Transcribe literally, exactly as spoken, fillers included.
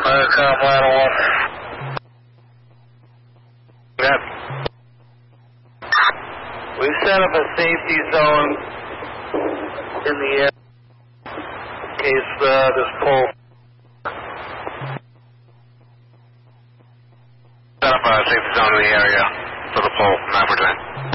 Firecom ladder one. Yep. We've set up a safety zone in the air in case uh, this pole. Set up a safety zone in the area for the pole, nine percent.